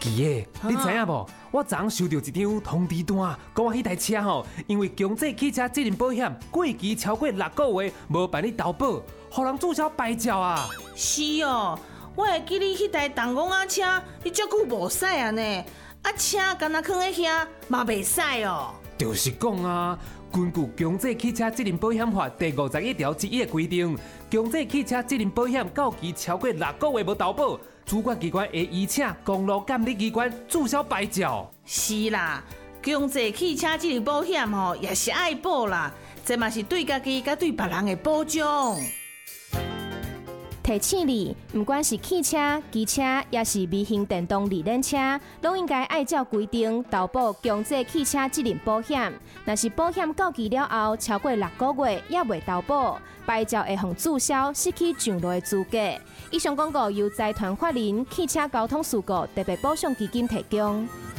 奇耶，你知影无？我昨昏收到一张通知单，讲我迄台车吼，因为强制汽车责任保险过期超过6个月，无办理投保，互人注销牌照啊！ 是哦，我会记你迄台动公仔车，你足久无驶啊呢？啊，车干那放在遐，嘛袂使哦。 就是讲啊，根据强制汽车责任保险法第51条之一的规定，强制汽车责任保险到期超过6个月无投保，主管机关会依请公路监理机关注销牌照。 是啦，强制汽车责任保险吼也是爱保啦，这嘛是对家己甲对别人的保障。 提醒你，不管是汽车、机车，也是微型电动二轮车，拢应该按照规定投保强制汽车责任保险。若是保险到期了后超过6个月也未投保，牌照会互注销，失去上路的资格。以上广告由财团法人汽车交通事故特别保障基金提供。